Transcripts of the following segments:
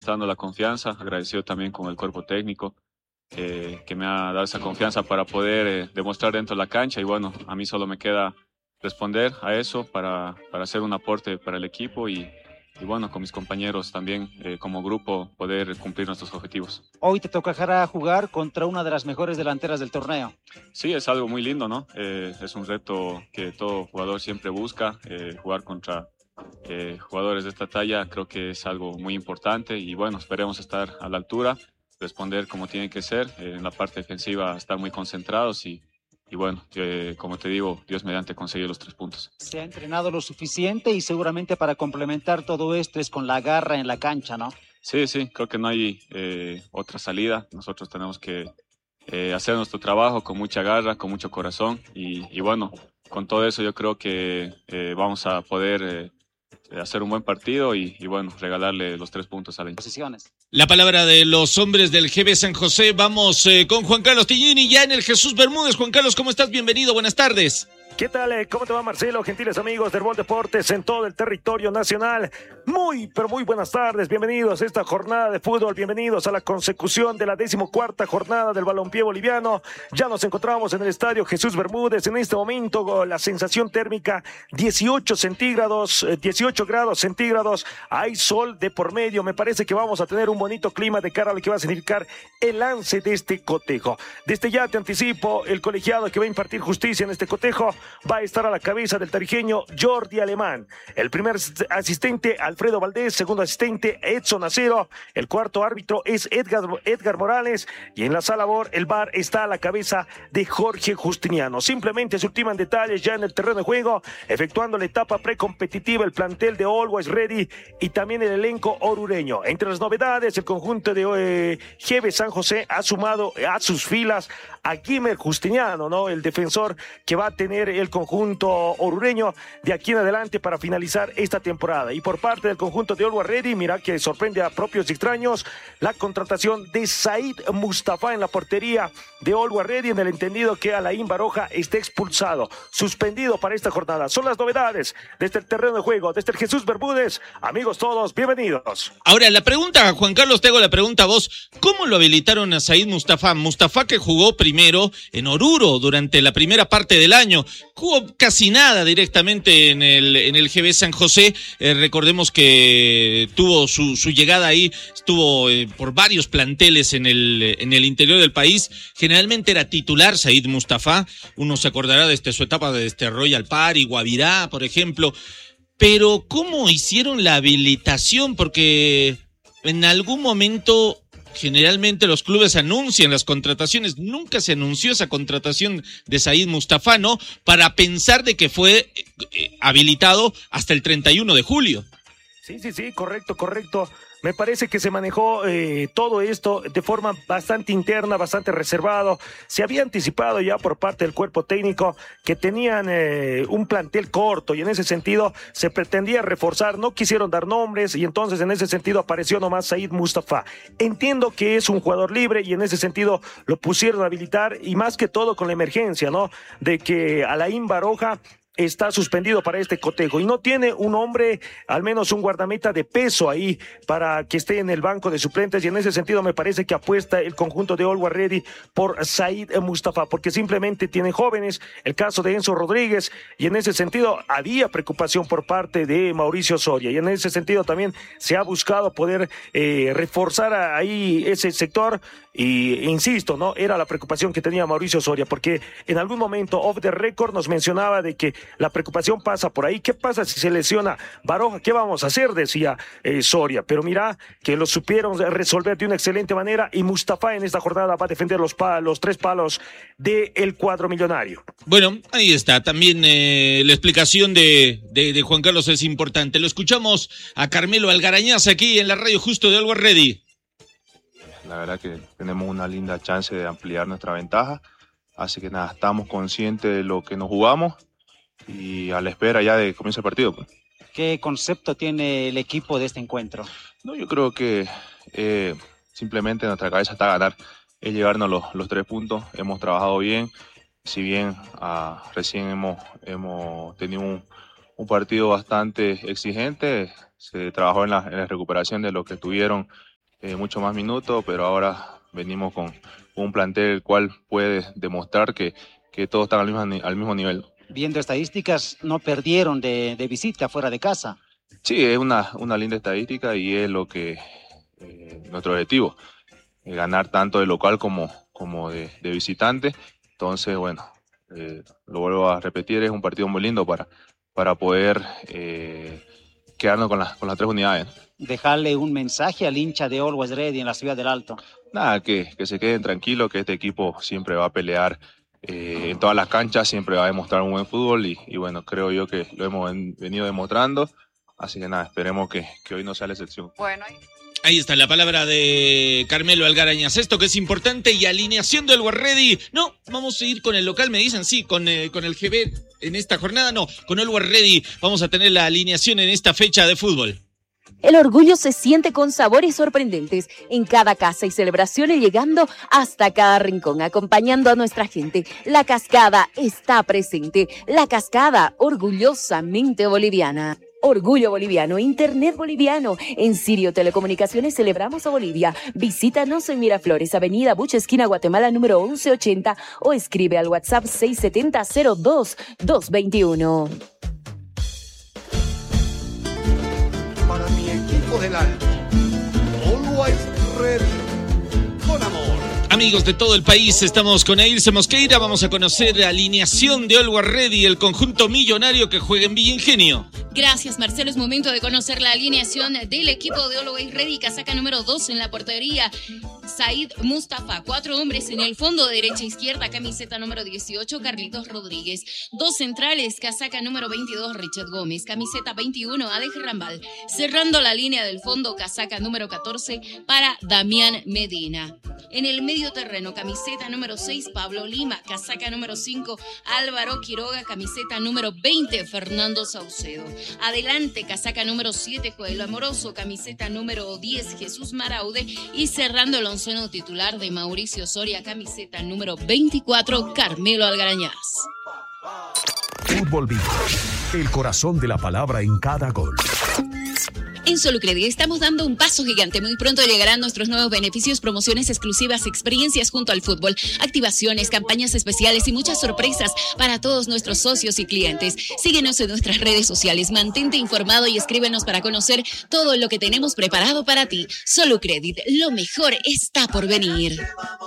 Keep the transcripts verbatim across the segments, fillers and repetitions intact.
está dando la confianza, agradecido también con el cuerpo técnico eh, que me ha dado esa confianza para poder eh, demostrar dentro de la cancha y bueno, a mí solo me queda responder a eso para, para hacer un aporte para el equipo y, y bueno, con mis compañeros también eh, como grupo poder cumplir nuestros objetivos. Hoy te tocará jugar contra una de las mejores delanteras del torneo. Sí, es algo muy lindo, ¿no? Eh, es un reto que todo jugador siempre busca, eh, jugar contra eh, jugadores de esta talla creo que es algo muy importante y bueno, esperemos estar a la altura, responder como tiene que ser, eh, en la parte defensiva estar muy concentrados y, y bueno, eh, como te digo, Dios mediante conseguir los tres puntos. Se ha entrenado lo suficiente y seguramente para complementar todo esto es con la garra en la cancha, ¿no? Sí, sí, creo que no hay eh, otra salida, nosotros tenemos que eh, hacer nuestro trabajo con mucha garra, con mucho corazón y, y bueno, con todo eso yo creo que eh, vamos a poder... Eh, hacer un buen partido y, y bueno, regalarle los tres puntos a la posiciones. La palabra de los hombres del G B San José. Vamos eh, con Juan Carlos Tignini ya en el Jesús Bermúdez. Juan Carlos, ¿cómo estás? Bienvenido, buenas tardes. ¿Qué tal? ¿Cómo te va, Marcelo? Gentiles amigos de Herbol Deportes en todo el territorio nacional. Muy, pero muy buenas tardes. Bienvenidos a esta jornada de fútbol. Bienvenidos a la consecución de la decimocuarta jornada del balompié boliviano. Ya nos encontramos en el estadio Jesús Bermúdez. En este momento la sensación térmica dieciocho centígrados, dieciocho grados centígrados. Hay sol de por medio. Me parece que vamos a tener un bonito clima de cara a lo que va a significar el lance de este cotejo. Desde ya te anticipo, el colegiado que va a impartir justicia en este cotejo va a estar a la cabeza del tarijeño Jordi Alemán. El primer asistente, Alfredo Valdés. Segundo asistente, Edson Acero. El cuarto árbitro es Edgar, Edgar Morales. Y en la sala B O R, el V A R está a la cabeza de Jorge Justiniano. Simplemente se ultiman detalles ya en el terreno de juego, efectuando la etapa precompetitiva el plantel de Always Ready y también el elenco orureño. Entre las novedades, el conjunto de eh, G B San José ha sumado a sus filas a Guimer Justiniano, ¿no? El defensor que va a tener el conjunto orureño de aquí en adelante para finalizar esta temporada. Y por parte del conjunto de Always Ready, mira que sorprende a propios y extraños la contratación de Said Mustafa en la portería de Always Ready, en el entendido que Alain Baroja está expulsado, suspendido para esta jornada. Son las novedades desde el terreno de juego, desde el Jesús Bermúdez. Amigos todos, bienvenidos. Ahora, la pregunta, Juan Carlos, te hago la pregunta a vos. ¿Cómo lo habilitaron a Said Mustafa? Mustafa que jugó primero en Oruro durante la primera parte del año. Jugó casi nada directamente en el, en el G B San José. Eh, recordemos que tuvo su, su llegada ahí, estuvo eh, por varios planteles en el, en el interior del país. Generalmente era titular Said Mustafa. Uno se acordará de este, su etapa de este Royal Party, Guavirá, por ejemplo. Pero ¿cómo hicieron la habilitación? Porque en algún momento generalmente los clubes anuncian las contrataciones. Nunca se anunció esa contratación de Said Mustafa, ¿no? Para pensar de que fue eh, habilitado hasta el treinta y uno de julio. Sí, sí, sí, correcto, correcto. Me parece que se manejó eh, todo esto de forma bastante interna, bastante reservado. Se había anticipado ya por parte del cuerpo técnico que tenían eh, un plantel corto y en ese sentido se pretendía reforzar. No quisieron dar nombres y entonces en ese sentido apareció nomás Said Mustafa. Entiendo que es un jugador libre y en ese sentido lo pusieron a habilitar y más que todo con la emergencia, ¿no? De que Alain Baroja está suspendido para este cotejo y no tiene un hombre, al menos un guardameta de peso ahí para que esté en el banco de suplentes y en ese sentido me parece que apuesta el conjunto de Always Ready por Said Mustafa porque simplemente tienen jóvenes, el caso de Enzo Rodríguez y en ese sentido había preocupación por parte de Mauricio Soria y en ese sentido también se ha buscado poder eh, reforzar ahí ese sector y insisto, ¿no? Era la preocupación que tenía Mauricio Soria porque en algún momento off the record nos mencionaba de que la preocupación pasa por ahí. ¿Qué pasa si se lesiona Baroja? ¿Qué vamos a hacer? Decía eh, Soria. Pero mira que lo supieron resolver de una excelente manera y Mustafa en esta jornada va a defender los, pa los tres palos del cuadro millonario. Bueno, ahí está. También eh, la explicación de, de, de Juan Carlos es importante. Lo escuchamos a Carmelo Algarañaz aquí en la radio justo de Always Ready. La verdad que tenemos una linda chance de ampliar nuestra ventaja. Así que nada, estamos conscientes de lo que nos jugamos y a la espera ya de que comience el partido. Pues. ¿Qué concepto tiene el equipo de este encuentro? No, yo creo que eh, simplemente nuestra cabeza está a ganar, es llevarnos los, los tres puntos. Hemos trabajado bien, si bien uh, recién hemos, hemos tenido un, un partido bastante exigente, se trabajó en la, en la recuperación de lo que tuvieron eh, mucho más minutos, pero ahora venimos con un plantel el cual puede demostrar que, que todos están al mismo, al mismo nivel. Viendo estadísticas, no perdieron de, de visita fuera de casa. Sí, es una, una linda estadística y es lo que eh, nuestro objetivo, eh, ganar tanto de local como, como de, de visitante. Entonces, bueno, eh, lo vuelvo a repetir, es un partido muy lindo para, para poder eh, quedarnos con, la, con las tres unidades. Dejarle un mensaje al hincha de Always Ready en la ciudad del Alto. Nada, que, que se queden tranquilos, que este equipo siempre va a pelear eh, en todas las canchas, siempre va a demostrar un buen fútbol y, y bueno, creo yo que lo hemos ven, venido demostrando. Así que nada, esperemos que, que hoy no sea la excepción. Bueno, ahí está la palabra de Carmelo Algarañaz. Esto que es importante y alineación del Always Ready. No, vamos a ir con el local, me dicen, sí, con, eh, con el G B en esta jornada. No, con el Always Ready vamos a tener la alineación en esta fecha de fútbol. El orgullo se siente con sabores sorprendentes en cada casa y celebraciones llegando hasta cada rincón, acompañando a nuestra gente. La Cascada está presente. La Cascada, orgullosamente boliviana. Orgullo boliviano, Internet boliviano. En Sirio Telecomunicaciones celebramos a Bolivia. Visítanos en Miraflores, Avenida Bucha, esquina Guatemala, número once ochenta o escribe al WhatsApp seis siete cero cero dos dos dos uno. Para mi equipo del Alto, Always Ready, con amor. Amigos de todo el país, estamos con Ailse Mosqueira. Vamos a conocer la alineación de Always Ready, el conjunto millonario que juega en Villa Ingenio. Gracias, Marcelo. Es momento de conocer la alineación del equipo de Always Ready. Casaca número dos en la portería, Said Mustafa. Cuatro hombres en el fondo, derecha e izquierda. Camiseta número dieciocho, Carlitos Rodríguez. Dos centrales, casaca número veintidós, Richard Gómez. Camiseta veintiuno, Alex Rambal. Cerrando la línea del fondo, casaca número catorce para Damián Medina. En el medio terreno, camiseta número seis, Pablo Lima. Casaca número cinco, Álvaro Quiroga. Camiseta número veinte, Fernando Saucedo. Adelante, casaca número siete, Joel Amoroso. Camiseta número diez, Jesús Maraude. Y cerrando el onceno titular de Mauricio Soria, camiseta número veinticuatro, Carmelo Algarañaz. Fútbol Vivo, el corazón de la palabra en cada gol. En Solucredit estamos dando un paso gigante. Muy pronto llegarán nuestros nuevos beneficios, promociones exclusivas, experiencias junto al fútbol, activaciones, campañas especiales y muchas sorpresas para todos nuestros socios y clientes. Síguenos en nuestras redes sociales, mantente informado y escríbenos para conocer todo lo que tenemos preparado para ti. Solucredit, lo mejor está por venir.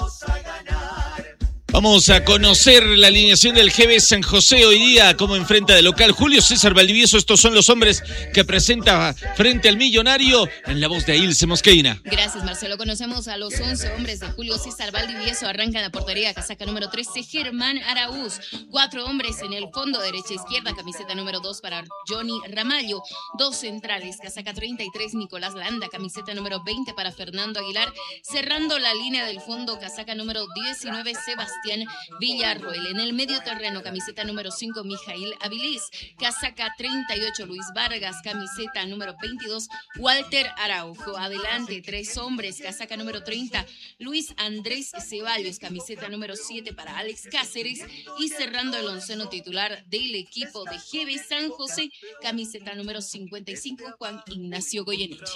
Vamos a conocer la alineación del G B San José hoy día, como enfrenta de local Julio César Valdivieso. Estos son los hombres que presenta frente al millonario en la voz de Ailse Mosqueira. Gracias, Marcelo. Conocemos a los once hombres de Julio César Valdivieso. Arranca en la portería, casaca número trece, Germán Araúz. Cuatro hombres en el fondo, derecha e izquierda, camiseta número dos para Johnny Ramallo. Dos centrales, casaca treinta y tres, Nicolás Landa. Camiseta número veinte para Fernando Aguilar. Cerrando la línea del fondo, casaca número diecinueve, Sebastián Villarroel. En el medio terreno, camiseta número cinco, Mijail Avilés. Casaca treinta y ocho, Luis Vargas. Camiseta número veintidós, Walter Araujo. Adelante, tres hombres, casaca número treinta, Luis Andrés Ceballos. Camiseta número siete para Alex Cáceres. Y cerrando el onceno titular del equipo de G B San José, camiseta número cincuenta y cinco, Juan Ignacio Goyeneche.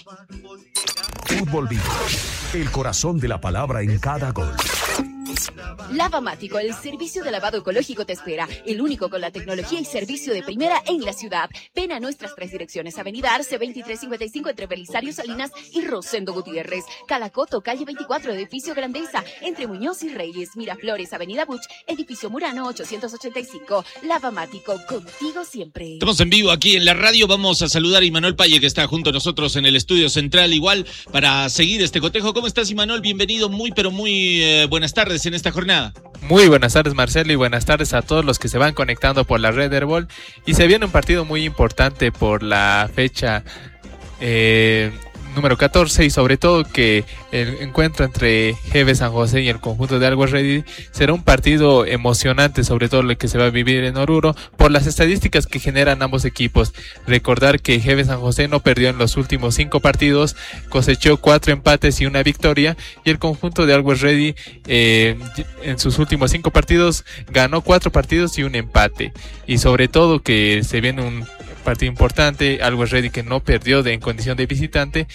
Fútbol Vivo, el corazón de la palabra en cada gol. Lavamático, el servicio de lavado ecológico te espera, el único con la tecnología y servicio de primera en la ciudad. Ven a nuestras tres direcciones: Avenida Arce veintitrés cincuenta y cinco entre Belisario Salinas y Rosendo Gutiérrez, Calacoto, calle veinticuatro, edificio Grandeza, entre Muñoz y Reyes, Miraflores, Avenida Buch, edificio Murano ochocientos ochenta y cinco. Lavamático, contigo siempre. Estamos en vivo aquí en la radio. Vamos a saludar a Imanol Paye, que está junto a nosotros en el estudio central, igual para seguir este cotejo. ¿Cómo estás, Imanol? Bienvenido, muy pero muy eh, buenas tardes en esta jornada. Muy buenas tardes, Marcelo, y buenas tardes a todos los que se van conectando por la red Herbol. Y se viene un partido muy importante por la fecha eh, número catorce, y sobre todo que el encuentro entre G B San José y el conjunto de Always Ready será un partido emocionante, sobre todo lo que se va a vivir en Oruro, por las estadísticas que generan ambos equipos. Recordar que G B San José no perdió en los últimos cinco partidos, cosechó cuatro empates y una victoria, y el conjunto de Always Ready eh, en sus últimos cinco partidos ganó cuatro partidos y un empate, y sobre todo que se viene un partido importante, Always Ready que no perdió de, en condición de visitante,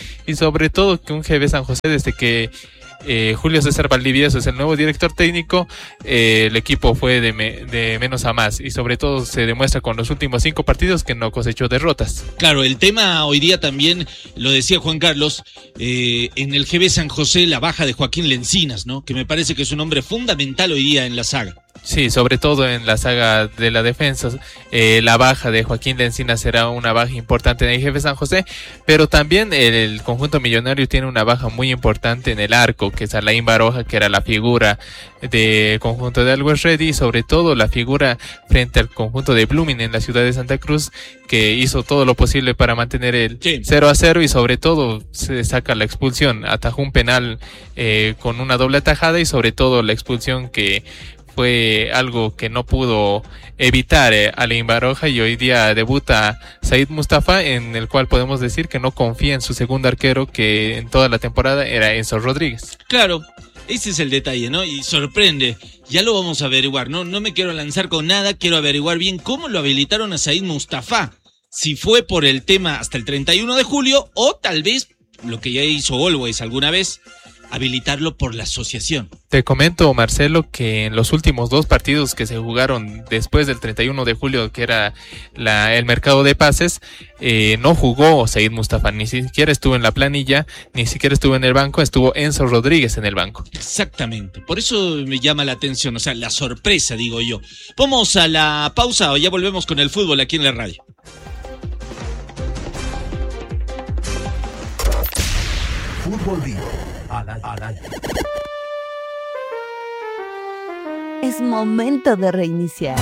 y sobre todo que un G B San José, desde que eh, Julio César Valdivieso es el nuevo director técnico, eh, el equipo fue de, me, de menos a más, y sobre todo se demuestra con los últimos cinco partidos que no cosechó derrotas. Claro, el tema hoy día también, lo decía Juan Carlos, eh, en el G B San José la baja de Joaquín Lencinas, ¿no? Que me parece que es un hombre fundamental hoy día en la saga. Sí, sobre todo en la saga de la defensa, eh, la baja de Joaquín Lencinas será una baja importante en el G B San José, pero también el, el conjunto millonario tiene una baja muy importante en el arco, que es Alain Baroja, que era la figura del conjunto de Always Ready, y sobre todo la figura frente al conjunto de Blooming en la ciudad de Santa Cruz, que hizo todo lo posible para mantener el sí. cero a cero, y sobre todo se saca la expulsión, atajó un penal eh, con una doble atajada, y sobre todo la expulsión que fue algo que no pudo evitar eh, Alain Baroja, y hoy día debuta Said Mustafa, en el cual podemos decir que no confía en su segundo arquero, que en toda la temporada era Enzo Rodríguez. Claro, ese es el detalle, ¿no? Y sorprende, ya lo vamos a averiguar, no, no me quiero lanzar con nada, quiero averiguar bien cómo lo habilitaron a Said Mustafa, si fue por el tema hasta el treinta y uno de julio, o tal vez lo que ya hizo Always alguna vez, habilitarlo por la asociación. Te comento, Marcelo, que en los últimos dos partidos que se jugaron después del treinta y uno de julio, que era la, el mercado de pases, eh, no jugó Said Mustafa, ni siquiera estuvo en la planilla, ni siquiera estuvo en el banco, estuvo Enzo Rodríguez en el banco. Exactamente, por eso me llama la atención, o sea, la sorpresa, digo yo. Vamos a la pausa, o ya volvemos con el fútbol aquí en la radio. Fútbol Vivo. Al aire, al aire. Es momento de reiniciar.